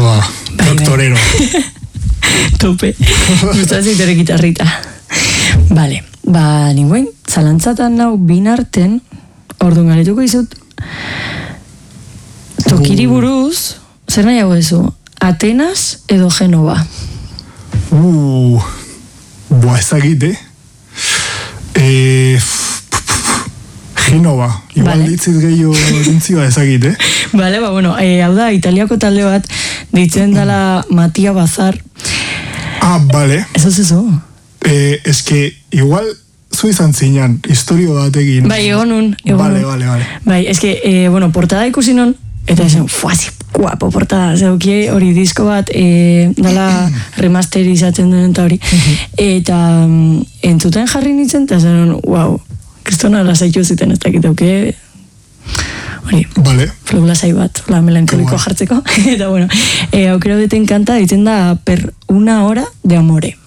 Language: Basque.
Doctorero. Tope. Gustatzen zitore gitarrita. Vale, ninguen, zalantzatan nau binarten, orduan galetuko izut, tokiri buruz, zer nahiago ezu, Atenas edo Genova? Ezagite. Genova. Igual ditzit gehiago dintzioa ezagite. Vale, hau da, italiako talde bat, ditzen dela Mattia Bazar. Vale. Eso. Es que igual zu izan zinan, historio bat egin. Bai, egonun. Vale. Bai, es que, portada ikusi non, eta esan, fuazi, guapo portada, zeukie hori disko bat, dala remasterizatzen duen eta hori. Eta entzuten jarri nintzen, eta zen, wow, kristona lasaitu ziten ez dakitauke, hori, flow lasai bat, la melankoliko jartzeko. Eta aukero deten kanta, ditzen da, per una hora de amore.